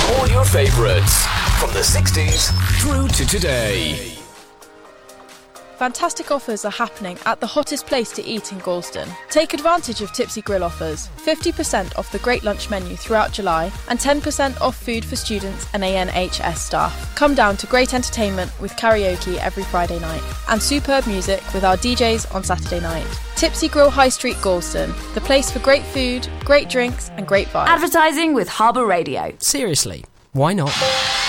All your favourites from the 60s through to today. Fantastic offers are happening at the hottest place to eat in Galston. Take advantage of Tipsy Grill offers. 50% off the great lunch menu throughout July and 10% off food for students and ANHS staff. Come down to great entertainment with karaoke every Friday night and superb music with our DJs on Saturday night. Tipsy Grill High Street Galston, the place for great food, great drinks and great vibes. Advertising with Harbour Radio. Seriously, why not?